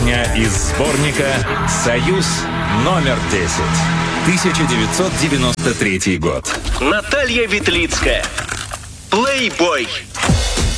Песня из сборника «Союз номер 10». 1993 год. Наталья Ветлицкая. «Плейбой».